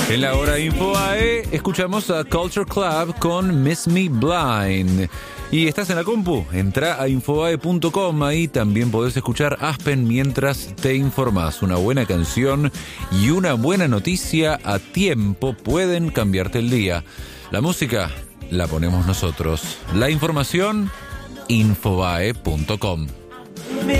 En la hora Infobae escuchamos a Culture Club con Miss Me Blind. Y estás en la compu, entra a infobae.com, ahí también podés escuchar Aspen mientras te informás. Una buena canción y una buena noticia a tiempo pueden cambiarte el día. La música la ponemos nosotros. La información, infobae.com.